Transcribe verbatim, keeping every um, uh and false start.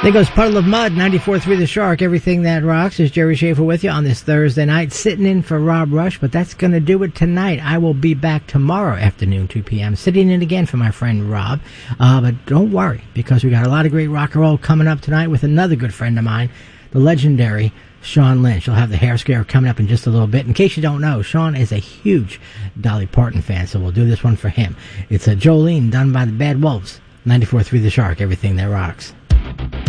There goes Puddle of Mud, ninety-four point three The Shark. Everything that rocks is Jerry Schaefer with you on this Thursday night, sitting in for Rob Rush, but that's going to do it tonight. I will be back tomorrow afternoon, two p.m., sitting in again for my friend Rob. Uh, but don't worry, because we got a lot of great rock and roll coming up tonight with another good friend of mine, the legendary Sean Lynch. You'll have the hair scare coming up in just a little bit. In case you don't know, Sean is a huge Dolly Parton fan, so we'll do this one for him. It's a Jolene done by the Bad Wolves, ninety-four point three The Shark. Everything that rocks.